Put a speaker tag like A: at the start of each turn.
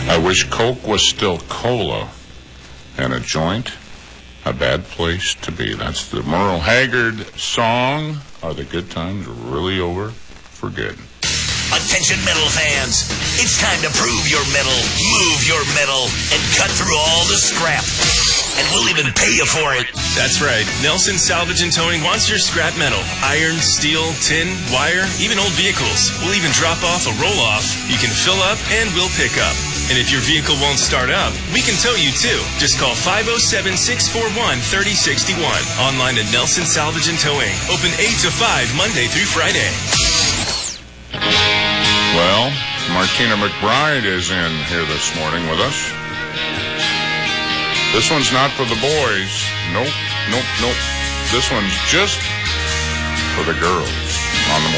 A: I wish Coke was still cola and a joint a bad place to be. That's the Merle Haggard song. Are the good times really over for good?
B: Attention metal fans, it's time to prove your metal, move your metal, and cut through all the scrap. And we'll even pay you for it.
C: That's right. Nelson Salvage and Towing wants your scrap metal. Iron, steel, tin, wire, even old vehicles. We'll even drop off a roll-off. You can fill up and we'll pick up. And if your vehicle won't start up, we can tow you too. Just call 507-641-3061. Online at Nelson Salvage and Towing. Open 8 to 5 Monday through Friday.
A: Well, Martina McBride is in here this morning with us. This one's not for the boys. Nope. This one's just for the girls on the